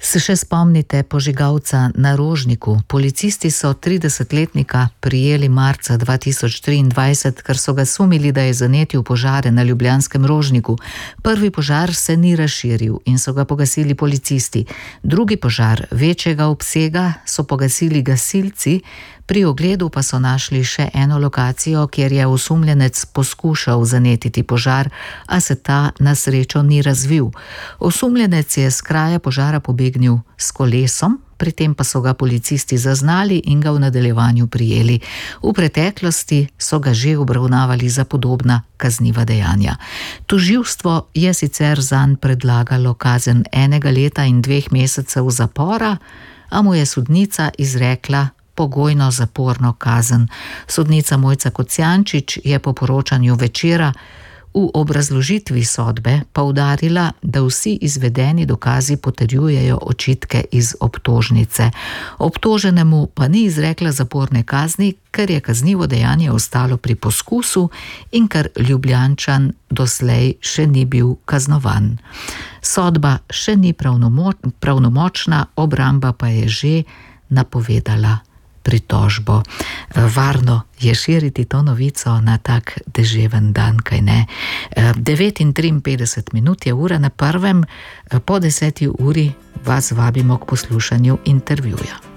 Se še spomnite požigalca na Rožniku? Policisti so 30-letnika prijeli marca 2023, ker so ga sumili, da je zanetil požare na ljubljanskem Rožniku. Prvi požar se ni razširil in so ga pogasili policisti. Drugi požar večjega obsega so pogasili gasilci, pri ogledu pa so našli še eno lokacijo, kjer je osumljenec poskušal zanetiti požar, a se ta na srečo ni razvil. Osumljenec je s kraja požara pobegnil s kolesom, pri tem pa so ga policisti zaznali in ga v nadaljevanju prijeli. V preteklosti so ga že obravnavali za podobna kazniva dejanja. Tožilstvo je sicer zanj predlagalo kazen 1 leta in 2 mesecev zapora, a mu je sodnica izrekla pogojno zaporno kazen. Sodnica Mojca Kocijančič je po poročanju Večera v obrazložitvi sodbe poudarila, da vsi izvedeni dokazi potrjujejo očitke iz obtožnice. Obtoženemu pa ni izrekla zaporne kazni, ker je kaznivo dejanje ostalo pri poskusu in ker Ljubljančan doslej še ni bil kaznovan. Sodba še ni pravnomočna, obramba pa je že napovedala pritožbo. Varno je širiti to novico na tak deževen dan, kaj ne? 9:53 je ura na prvem, po 10. uri vas vabimo k poslušanju intervjuja.